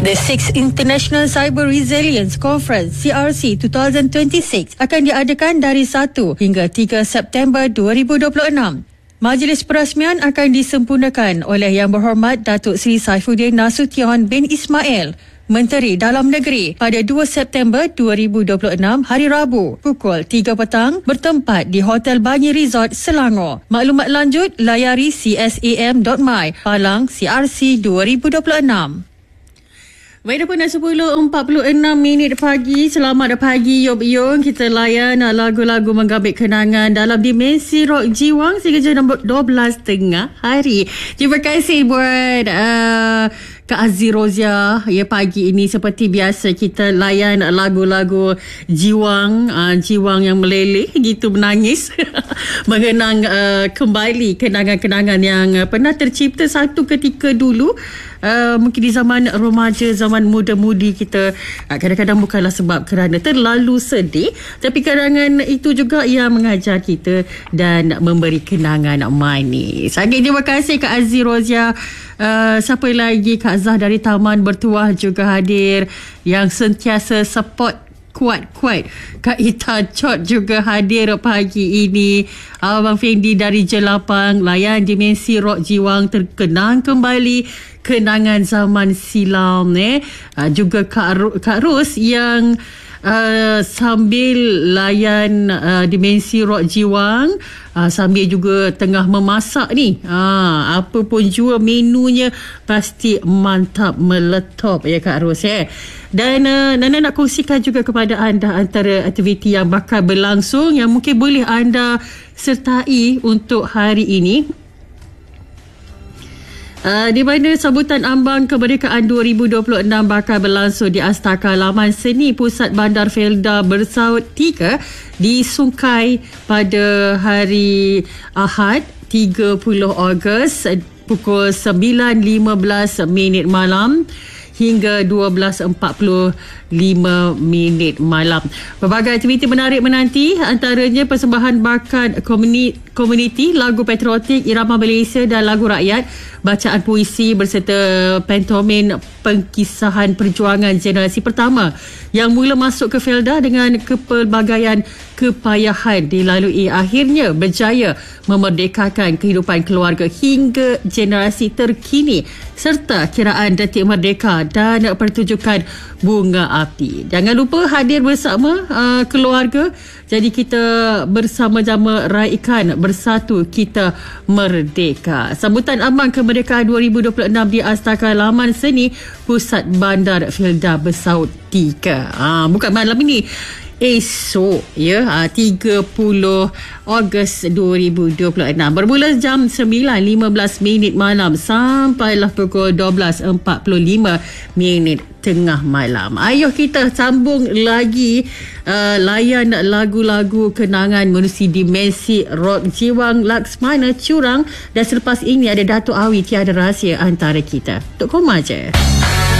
The 6th International Cyber Resilience Conference CRC 2026 akan diadakan dari 1 hingga 3 September 2026. Majlis perasmian akan disempurnakan oleh Yang Berhormat Datuk Seri Saifuddin Nasution bin Ismail, Menteri Dalam Negeri, pada 2 September 2026 hari Rabu pukul 3 petang bertempat di Hotel Banyi Resort, Selangor. Maklumat lanjut layari csam.my Palang CRC 2026. Baik, dah pun 10.46 pagi. Selamat pagi, Yob. Kita layan lagu-lagu menggambit kenangan dalam dimensi rock jiwang sehingga jam 12.30 hari. Terima kasih buat Kak Aziz Rozia. Ya, pagi ini seperti biasa kita layan lagu-lagu jiwang, jiwang yang meleleh gitu, menangis mengenang kembali kenangan-kenangan yang pernah tercipta satu ketika dulu. Mungkin di zaman remaja, zaman muda-mudi kita, kadang-kadang bukanlah sebab kerana terlalu sedih, tapi karangan itu juga yang mengajar kita dan memberi kenangan manis. Sangat terima kasih Kak Aziz Rozia. Siapa lagi? Kak Zah dari Taman Bertuah juga hadir, yang sentiasa support kuat-kuat. Kak Ita Chot juga hadir pagi ini. Abang Fendi dari Jelapang, layan dimensi rock jiwang, terkenang kembali kenangan zaman silam. Juga Kak Ros yang sambil layan dimensi rock jiwang, sambil juga tengah memasak ni. Apa pun jua menunya pasti mantap meletop ya Kak Ros. Dan Nana nak kongsikan juga kepada anda antara aktiviti yang bakal berlangsung yang mungkin boleh anda sertai untuk hari ini. Di mana sambutan ambang kemerdekaan 2026 bakal berlangsung di Astaka Laman Seni Pusat Bandar Felda Bersaut 3 di Sungai pada hari Ahad 30 Ogos pukul 9.15 malam hingga 12.45 malam. Pelbagai aktiviti menarik menanti, antaranya persembahan bakat komuniti, lagu patriotik, irama Malaysia dan lagu rakyat, bacaan puisi berserta pantomin pengkisahan perjuangan generasi pertama yang mula masuk ke Felda dengan kepelbagaian kepayahan dilalui, akhirnya berjaya memerdekakan kehidupan keluarga hingga generasi terkini, serta kiraan detik merdeka dan pertunjukan bunga api. Jangan lupa hadir bersama keluarga. Jadi kita bersama-sama raikan bersatu kita merdeka. Sambutan ambang kemerdekaan 2026 di Astaka Laman Seni Pusat Bandar Felda Bersaut 3. Bukan malam ini, esok ya, 30 Ogos 2026 bermula jam 9.15 malam sampailah pukul 12.45 tengah malam. Ayuh kita sambung lagi layan lagu-lagu kenangan menerusi dimensi rock jiwang Laksmana Curang, dan selepas ini ada Datuk Awi Tiada Rahsia antara kita. Tok Koma je.